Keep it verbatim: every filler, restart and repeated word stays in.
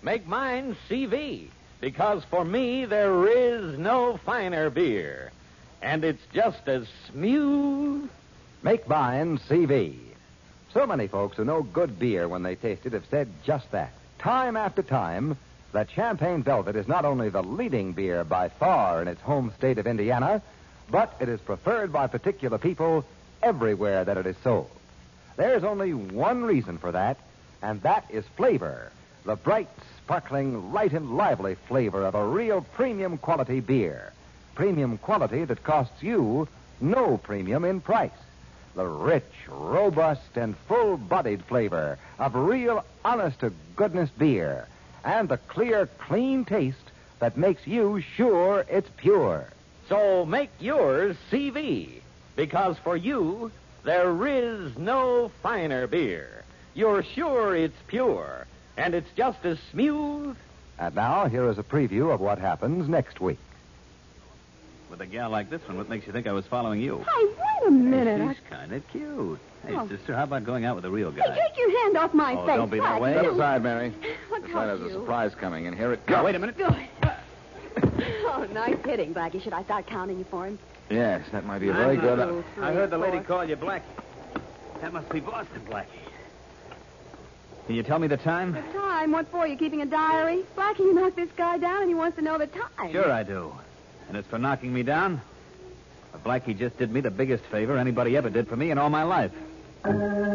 make mine C V, because for me there is no finer beer. And it's just as smooth. Make mine C V. So many folks who know good beer when they taste it have said just that. Time after time, that Champagne Velvet is not only the leading beer by far in its home state of Indiana, but it is preferred by particular people everywhere that it is sold. There's only one reason for that, and that is flavor. The bright, sparkling, light and lively flavor of a real premium quality beer. Premium quality that costs you no premium in price. The rich, robust, and full-bodied flavor of real, honest-to-goodness beer. And the clear, clean taste that makes you sure it's pure. So make yours C V, because for you, there is no finer beer. You're sure it's pure, and it's just as smooth. And now, here is a preview of what happens next week. With a gal like this one, what makes you think I was following you? Hey, wait a minute. Hey, she's kind of cute. Hey, Oh. sister, how about going out with a real guy? Hey, take your hand off my Oh, face. don't be that Blackie. way. Step aside, Mary. Look Looks how like there's a cute. surprise coming, and here it Now, comes. wait a minute. Good. Oh, nice hitting, Blackie. Should I start counting you for him? Yes, that might be a very I'm good... not- Two, three, I heard the lady four. call you Blackie. That must be Boston Blackie. Can you tell me the time? The time? What for? You keeping a diary? Blackie, you knocked this guy down and he wants to know the time. Sure I do. And it's for knocking me down? But Blackie just did me the biggest favor anybody ever did for me in all my life.